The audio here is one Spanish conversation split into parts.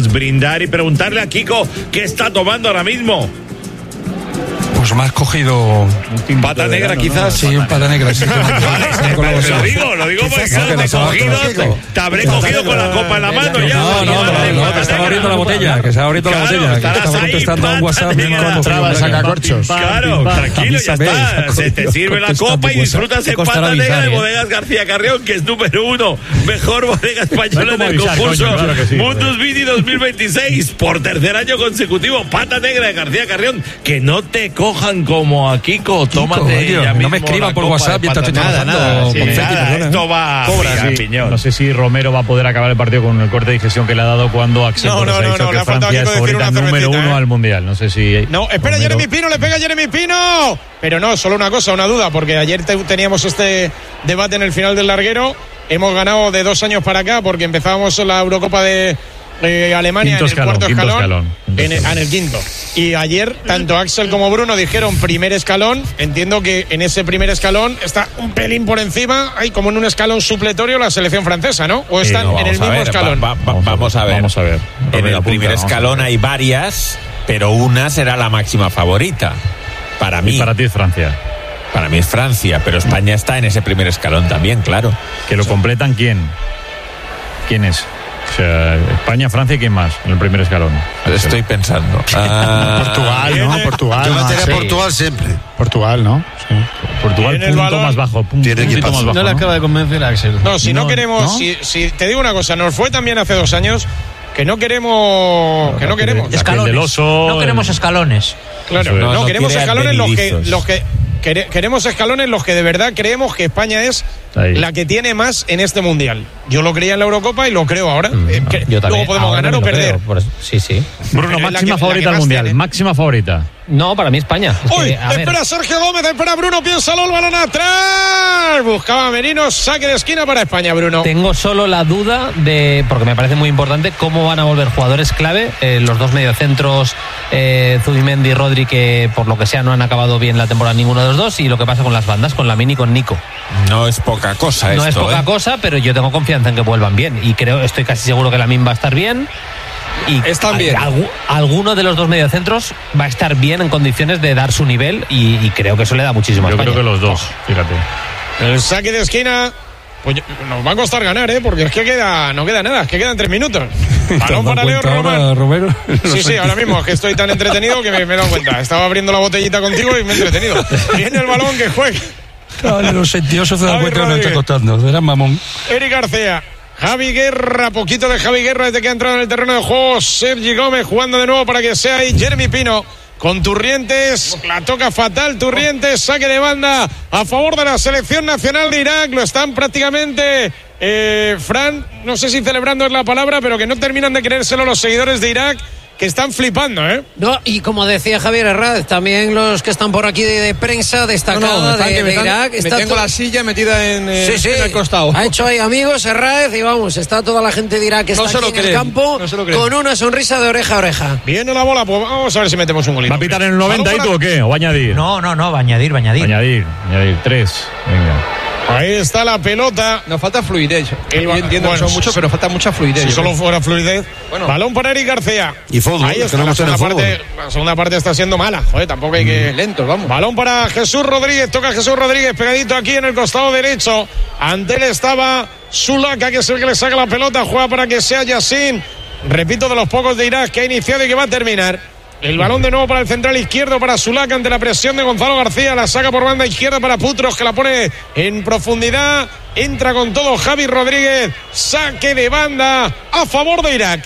podemos brindar y preguntarle a Kiko qué está tomando ahora mismo. Pues me has cogido pata negra, quizás. Sí, un pata negra. Sí, lo digo porque te habré cogido con la copa en la mano ya. No, te estaba abriendo la botella. Que se ha abierto la botella. Que estaba contestando a un WhatsApp. Sacacorchos. Claro, tranquilo, ya está. Se te sirve la copa y disfrutas en pata negra de Bodegas García Carrión, que es número 1. Mejor bodega española en el concurso Mundus Vini 2026. Por tercer año consecutivo, pata negra de García Carrión. Que no te cojan como a Kiko, tómate ya mismo. No me escriban por WhatsApp, ya estoy trabajando. Esto va a piñón. No sé si Romero va a poder acabar el partido con el corte de digestión que le ha dado cuando Axel Torres ha dicho que Francia es favorita número 1 al Mundial. No sé si... No, espera, Romero... Jeremy Pino, le pega a Jeremy Pino. Pero no, solo una cosa, una duda, porque ayer teníamos este debate en el final del larguero. Hemos ganado de 2 años para acá, porque empezábamos la Eurocopa de Alemania en el cuarto escalón. En el quinto. Y ayer tanto Axel como Bruno dijeron primer escalón. Entiendo que en ese primer escalón está un pelín por encima. Hay como en un escalón supletorio la selección francesa, ¿no? ¿O están en el mismo escalón? Vamos a ver. En el primer escalón hay varias, pero una será la máxima favorita. Para mí. Y para ti es Francia. Para mí es Francia, pero España está en ese primer escalón también, claro. ¿Que lo completan quién? ¿Quién es? O sea, España, Francia y quién más en el primer escalón. Estoy pensando. Portugal, ¿no? Portugal. Yo metería Portugal siempre. Portugal, ¿no? Sí. Portugal, punto más bajo. No le acaba de convencer a Axel. No, si no queremos, ¿no? Si te digo una cosa, nos fue también hace 2 años que no queremos escalones. No queremos escalones. Claro, no queremos escalones los que queremos escalones los que de verdad creemos que España es la que tiene más en este mundial. Yo lo creía en la Eurocopa y lo creo ahora. Yo también. Luego podemos ganar o perder. Sí. Bruno, máxima favorita al mundial. Máxima favorita. No, para mí España. Espera Sergio Gómez, espera Bruno, piénsalo, el balón atrás. Buscaba Merino, saque de esquina para España, Bruno. Tengo solo la duda porque me parece muy importante, cómo van a volver jugadores clave. Los 2 mediocentros, Zubimendi y Rodri, que por lo que sea no han acabado bien la temporada ninguno de los dos, y lo que pasa con las bandas, con Lamine y con Nico. No es poca cosa esto. No es poca cosa, pero yo tengo confianza en que vuelvan bien. Y estoy casi seguro que Lamine va a estar bien. Y están bien. Alguno de los 2 mediocentros va a estar bien en condiciones de dar su nivel y creo que eso le da muchísimo a España. Yo creo que los 2, fíjate. El saque de esquina, pues nos va a costar ganar, porque es que no queda nada, es que quedan 3 minutos. Balón para Leo Romero. Sí, ahora mismo es que estoy tan entretenido que me he dado cuenta. Estaba abriendo la botellita contigo y me he entretenido. Viene el balón que juega. Los sentiosos se dan cuenta que no está costando. Verás, mamón. Eric García. Javi Guerra, poquito de Javi Guerra desde que ha entrado en el terreno de juego. Sergi Gómez jugando de nuevo para que sea ahí Jeremy Pino con Turrientes. La toca fatal Turrientes, saque de banda a favor de la selección nacional de Irak. Lo están prácticamente, Fran, no sé si celebrando es la palabra, pero que no terminan de creérselo los seguidores de Irak, que están flipando, No, y como decía Javier Herrad, también los que están por aquí de prensa destacada de Irak. Tengo la silla metida en el costado. Ha hecho ahí amigos Herrad y vamos, está toda la gente de Irak que está aquí en el campo con una sonrisa de oreja a oreja. Viene la bola, pues vamos a ver si metemos un golito. ¿Va a pitar en el 90 y tú o qué? ¿O va a añadir? No, va a añadir. Añadir 3, venga. Ahí está la pelota. Nos falta fluidez. Yo entiendo que son muchos, pero falta mucha fluidez. Si solo fuera fluidez. Balón para Eric García. Y fútbol. Ahí está, la segunda parte está siendo mala. Tampoco hay que... Lentos, vamos. Balón para Jesús Rodríguez. Toca Jesús Rodríguez pegadito aquí en el costado derecho. Ante él estaba Zulaka, que es el que le saca la pelota. Juega para que sea Yassin. Repito, de los pocos de Irak que ha iniciado y que va a terminar. El balón de nuevo para el central izquierdo para Zulaka ante la presión de Gonzalo García. La saca por banda izquierda para Putros, que la pone en profundidad. Entra con todo Javi Rodríguez. Saque de banda a favor de Irak.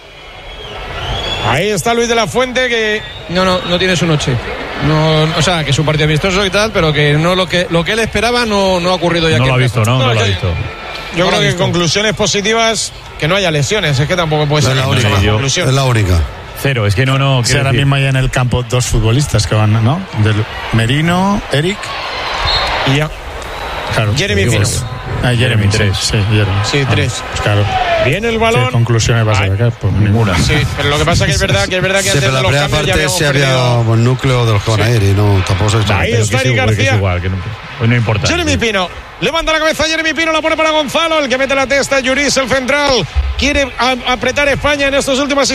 Ahí está Luis de la Fuente, que... No tiene su noche. No, o sea, que es un partido amistoso y tal, pero que no lo que él esperaba no ha ocurrido ya. No lo ha visto, ¿no? No lo ha visto. Yo creo que en conclusiones positivas, que no haya lesiones. Es que tampoco puede ser la conclusión. Es la única. Cero, es que no. Que ahora mismo hay en el campo 2 futbolistas que van, ¿no? Merino, Eric y ya. Claro. Jeremy Pino. Jeremy 3. Sí, Jeremy. Sí, 3. Pues claro. Viene el balón. ¿Qué conclusiones vas a sacar? Pues ninguna. Sí, pero lo que pasa que es verdad que antes de los cambios ya habíamos había un núcleo de los que van a ir y no, tampoco se Ahí está Eric García. Es igual, que no importa. Jeremy Pino. Levanta la cabeza Jeremy Pino, la pone para Gonzalo. El que mete la testa, Yuris, el central. Quiere apretar España en estos últimos